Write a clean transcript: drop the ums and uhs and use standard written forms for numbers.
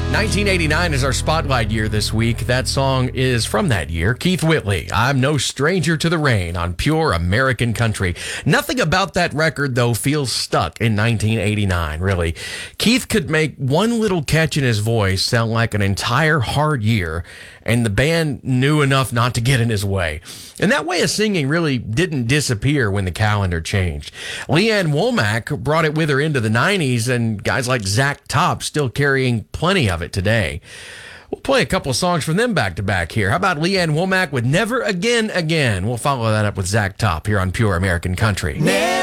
1989 is our spotlight year this week. That song is from that year. Keith Whitley, I'm No Stranger to the Rain on Pure American Country. Nothing about that record, though, feels stuck in 1989, really. Keith could make one little catch in his voice sound like an entire hard year, and the band knew enough not to get in his way. And that way of singing really didn't disappear when the calendar changed. Leanne Womack brought it with her into the 90s, and guys like Zach Top still carrying plenty of it today. We'll play a couple of songs from them back to back here. How about Leanne Womack with Never Again Again? We'll follow that up with Zach Top here on Pure American Country.